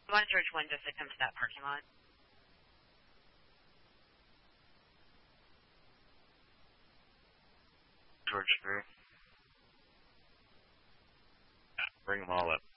I want George 1 just to come to that parking lot. George 3. Bring them all up.